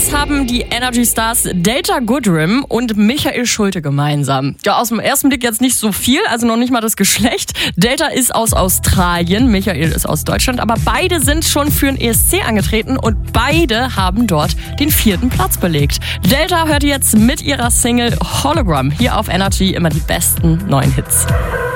Was haben die Energy Stars Delta Goodrem und Michael Schulte gemeinsam? Ja, aus dem ersten Blick jetzt nicht so viel, also noch nicht mal das Geschlecht. Delta ist aus Australien, Michael ist aus Deutschland, aber beide sind schon für den ESC angetreten und beide haben dort den 4. Platz belegt. Delta hört jetzt mit ihrer Single Hologram hier auf Energy immer die besten neuen Hits.